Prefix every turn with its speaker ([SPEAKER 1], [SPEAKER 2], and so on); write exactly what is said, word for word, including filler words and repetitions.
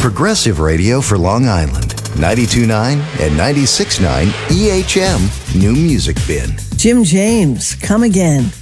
[SPEAKER 1] Progressive radio for Long Island. ninety-two point nine and ninety-six point nine E H M New Music Bin.
[SPEAKER 2] Jim James, Come Again.